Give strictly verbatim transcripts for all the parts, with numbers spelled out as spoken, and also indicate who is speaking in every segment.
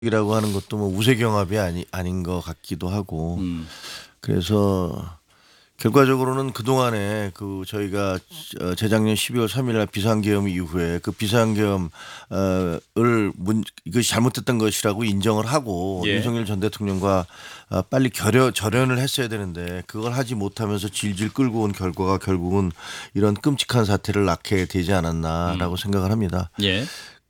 Speaker 1: 이라고 하는 것도 뭐 우세경합이 아니 아닌 것 같기도 하고
Speaker 2: 음.
Speaker 1: 그래서 결과적으로는 그동안에 그 저희가 어 재작년 십이월 삼일 날 비상계엄 이후에 그 비상계엄 어을 문 이것이 잘못됐던 것이라고 인정을 하고
Speaker 2: 예.
Speaker 1: 윤석열 전 대통령과 어 빨리 결여 절연을 했어야 되는데 그걸 하지 못하면서 질질 끌고 온 결과가 결국은 이런 끔찍한 사태를 낳게 되지 않았나라고
Speaker 2: 음.
Speaker 1: 생각을 합니다.
Speaker 2: 예.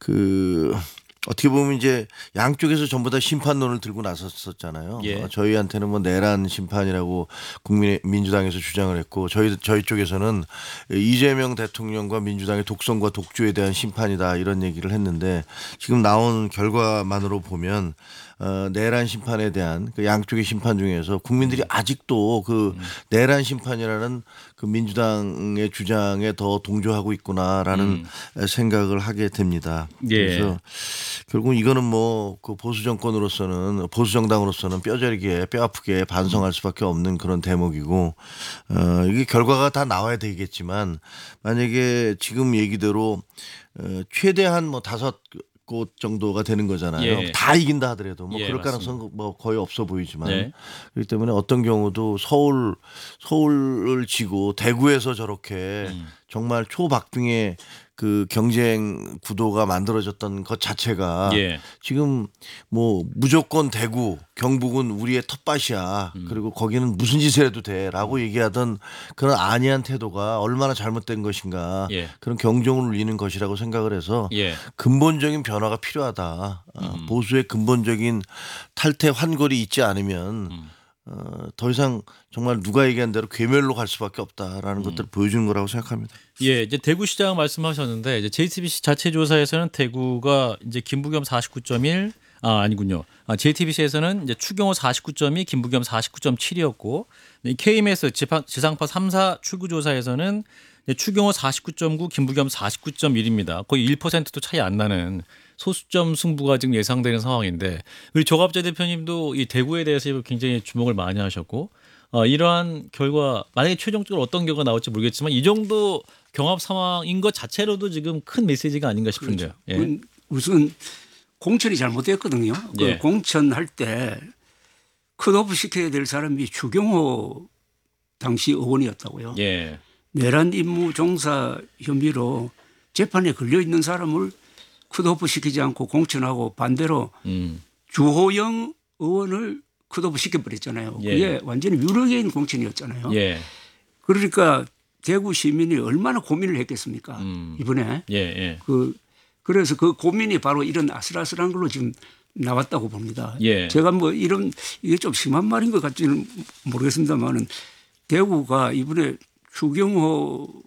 Speaker 1: 그 어떻게 보면 이제 양쪽에서 전부 다 심판론을 들고 나섰었잖아요.
Speaker 2: 예.
Speaker 1: 어, 저희한테는 뭐 내란 심판이라고 국민 민주당에서 주장을 했고 저희 저희 쪽에서는 이재명 대통령과 민주당의 독선과 독주에 대한 심판이다 이런 얘기를 했는데 지금 나온 결과만으로 보면 어, 내란 심판에 대한 그 양쪽의 심판 중에서 국민들이 아직도 그 내란 심판이라는 그 민주당의 주장에 더 동조하고 있구나라는
Speaker 2: 음.
Speaker 1: 생각을 하게 됩니다.
Speaker 2: 예.
Speaker 1: 그래서 결국 이거는 뭐 그 보수 정권으로서는 보수 정당으로서는 뼈저리게 뼈 아프게 반성할 수밖에 없는 그런 대목이고 어, 이게 결과가 다 나와야 되겠지만 만약에 지금 얘기대로 어, 최대한 뭐 다섯 곳 정도가 되는 거잖아요.
Speaker 2: 예.
Speaker 1: 다 이긴다 하더라도 뭐
Speaker 2: 예,
Speaker 1: 그럴
Speaker 2: 맞습니다.
Speaker 1: 가능성은 뭐 거의 없어 보이지만
Speaker 2: 네.
Speaker 1: 그렇기 때문에 어떤 경우도 서울 서울을 지고 대구에서 저렇게
Speaker 2: 음.
Speaker 1: 정말 초박빙의 그 경쟁 구도가 만들어졌던 것 자체가
Speaker 2: 예.
Speaker 1: 지금 뭐 무조건 대구 경북은 우리의 텃밭이야.
Speaker 2: 음.
Speaker 1: 그리고 거기는 무슨 짓을 해도 돼라고 얘기하던 그런 안이한 태도가 얼마나 잘못된 것인가.
Speaker 2: 예.
Speaker 1: 그런 경종을 울리는 것이라고 생각을 해서
Speaker 2: 예.
Speaker 1: 근본적인 변화가 필요하다. 어,
Speaker 2: 음.
Speaker 1: 보수의 근본적인 탈퇴 환골이 있지 않으면
Speaker 2: 음.
Speaker 1: 어, 더 이상 정말 누가 얘기한 대로 괴멸로 갈 수밖에 없다라는
Speaker 2: 음.
Speaker 1: 것들을 보여주는 거라고 생각합니다.
Speaker 2: 예, 이제 대구시장 말씀하셨는데 이제 제이티비씨 자체 조사에서는 대구가 이제 김부겸 사십구 점 일 아 아니군요. 아, 제이티비씨에서는 이제 추경호 사십구 점 이, 김부겸 사십구 점 칠이었고 케이엠에스 지상, 지상파 삼 사 출구조사에서는 이제 추경호 사십구 점 구, 김부겸 사십구 점 일입니다. 거의 일 퍼센트도 차이 안 나는 소수점 승부가 지금 예상되는 상황인데 우리 조갑재 대표님도 이 대구에 대해서 굉장히 주목을 많이 하셨고 어, 이러한 결과 만약에 최종적으로 어떤 결과가 나올지 모르겠지만 이 정도 경합 상황인 것 자체로도 지금 큰 메시지가 아닌가 싶은데요.
Speaker 3: 그렇죠.
Speaker 2: 예.
Speaker 3: 우선 공천이 잘못됐거든요.
Speaker 2: 예.
Speaker 3: 그 공천할 때 컷오프 시켜야 될 사람이 추경호 당시 의원이었다고요.
Speaker 2: 예.
Speaker 3: 내란 임무 종사 혐의로 재판에 걸려 있는 사람을 컷오프 시키지 않고 공천하고 반대로
Speaker 2: 음.
Speaker 3: 주호영 의원을 컷오프 시켜버렸잖아요.
Speaker 2: 예.
Speaker 3: 그게 완전히 유력인 공천이었잖아요.
Speaker 2: 예.
Speaker 3: 그러니까 대구 시민이 얼마나 고민을 했겠습니까?
Speaker 2: 음.
Speaker 3: 이번에.
Speaker 2: 예. 예.
Speaker 3: 그 그래서 그 고민이 바로 이런 아슬아슬한 걸로 지금 나왔다고 봅니다.
Speaker 2: 예.
Speaker 3: 제가 뭐 이런 이게 좀 심한 말인 것 같지는 모르겠습니다만은 대구가 이번에 추경호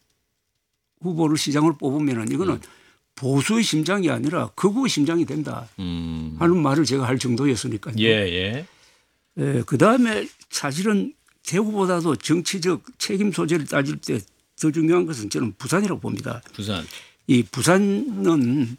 Speaker 3: 후보를 시장으로 뽑으면은 이거는
Speaker 2: 음.
Speaker 3: 보수의 심장이 아니라 극우의 심장이 된다
Speaker 2: 음.
Speaker 3: 하는 말을 제가 할 정도였으니까요.
Speaker 2: 예. 예.
Speaker 3: 예, 그 다음에 사실은 대구보다도 정치적 책임 소재를 따질 때 더 중요한 것은 저는 부산이라고 봅니다.
Speaker 2: 부산.
Speaker 3: 이 부산은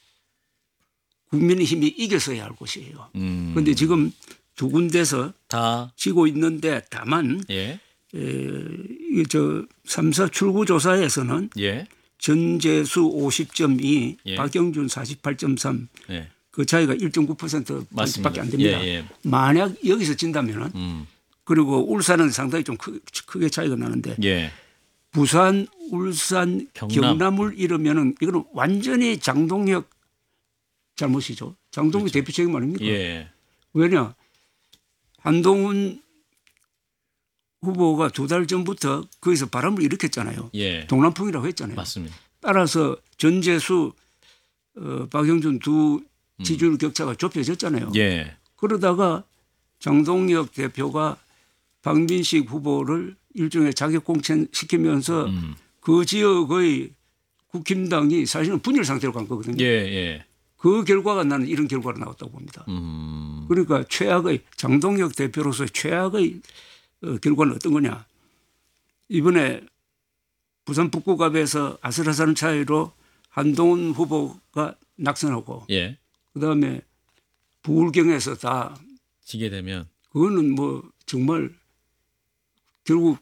Speaker 3: 국민의힘이 이겼어야 할 곳이에요.
Speaker 2: 음.
Speaker 3: 그런데 지금 두 군데서
Speaker 2: 다.
Speaker 3: 지고 있는데 다만
Speaker 2: 예.
Speaker 3: 에, 저 삼 사 출구조사에서는
Speaker 2: 예.
Speaker 3: 전재수 오십 점 이,
Speaker 2: 예.
Speaker 3: 박영준 사십팔 점 삼,
Speaker 2: 예.
Speaker 3: 그 차이가 일 점 구 퍼센트
Speaker 2: 맞습니다.
Speaker 3: 밖에 안 됩니다.
Speaker 2: 예, 예.
Speaker 3: 만약 여기서 진다면은
Speaker 2: 음.
Speaker 3: 그리고 울산은 상당히 좀 크, 크게 차이가 나는데
Speaker 2: 예.
Speaker 3: 부산, 울산,
Speaker 2: 경남.
Speaker 3: 경남을 잃으면은 이거는 완전히 장동혁 잘못이죠. 장동혁 대표 책임 아닙니까?
Speaker 2: 예.
Speaker 3: 왜냐 한동훈 후보가 두 달 전부터 거기서 바람을 일으켰잖아요.
Speaker 2: 예.
Speaker 3: 동남풍이라고 했잖아요.
Speaker 2: 맞습니다.
Speaker 3: 따라서 전재수, 어, 박영준 두 지지율 격차가 좁혀졌잖아요.
Speaker 2: 예.
Speaker 3: 그러다가 장동혁 대표가 박민식 후보를 일종의 자격 공천시키면서
Speaker 2: 음.
Speaker 3: 그 지역의 국힘당이 사실은 분열 상태로 간 거거든요.
Speaker 2: 예. 예.
Speaker 3: 그 결과가 나는 이런 결과로 나왔다고 봅니다.
Speaker 2: 음.
Speaker 3: 그러니까 최악의 장동혁 대표로서의 최악의 어, 결과는 어떤 거냐. 이번에 부산 북구갑에서 아슬아슬한 차이로 한동훈 후보가 낙선하고
Speaker 2: 예.
Speaker 3: 그다음에 부울경에서 다
Speaker 2: 지게 되면
Speaker 3: 그거는 뭐 정말 결국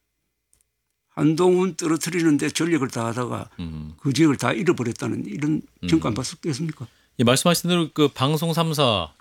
Speaker 3: 한동훈 떨어뜨리는데 전력을 다하다가
Speaker 2: 음.
Speaker 3: 그 지역을 다 잃어버렸다는 이런 평가 안 받았겠습니까?
Speaker 2: 이 말씀하신 대로 그 방송 삼 사